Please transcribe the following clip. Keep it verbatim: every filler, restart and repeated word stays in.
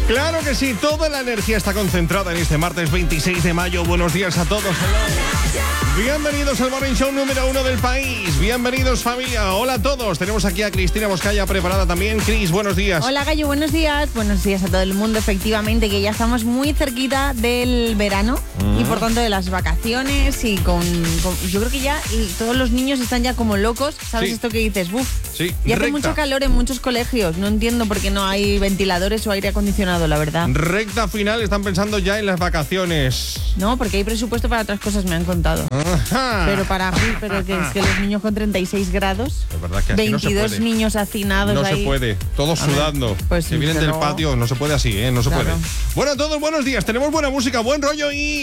Claro que sí, toda la energía está concentrada en este martes veintiséis de mayo. Buenos días a todos. Hello. Bienvenidos al Morning Show número uno del país. Bienvenidos, familia. Hola a todos. Tenemos aquí a Cristina Boscaya preparada también. Cris, buenos días. Hola, Gallo, buenos días. Buenos días a todo el mundo. Efectivamente, que ya estamos muy cerquita del verano mm. y por tanto de las vacaciones y con, con... Yo creo que ya y todos los niños están ya como locos. ¿Sabes sí. esto que dices? Buf. Sí, y hace recta. mucho calor en muchos colegios. No entiendo por qué no hay ventiladores o aire acondicionado, la verdad. Recta final, están pensando ya en las vacaciones. No, porque hay presupuesto para otras cosas, me han contado. Ajá. Pero para pero que, es que los niños con treinta y seis grados, es verdad que así veintidós no se puede. niños hacinados No ahí. se puede, todos A ver, sudando. pues que vienen pero... del patio, no se puede así, ¿eh? No se Claro. puede. Bueno, a todos buenos días, tenemos buena música, buen rollo y...